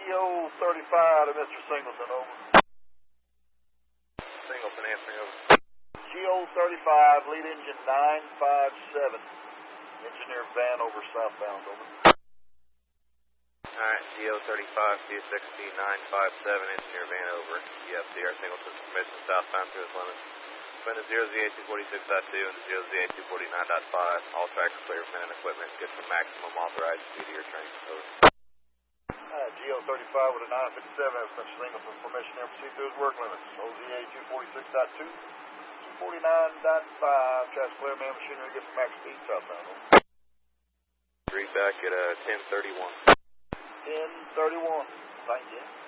GO35 to Mr. Singleton, over. Singleton answering, over. GO35, lead engine 957. Engineer van over southbound, over. Alright, GO35, 260, 957, engineer van over. Yes, DR Singleton's permission southbound through his limits. Wind is 0ZA246.2 and 0ZA249.5. All tracks clear of men and equipment. Good for maximum authorized speed of your train. Over. GO35 with a 957, have Mr. Singleton's permission to proceed through his work limits. OZA246.2, 249.5. Tracks clear, man, machinery, good for max speed southbound, over. Read back at 10:31. 10:31. Thank you.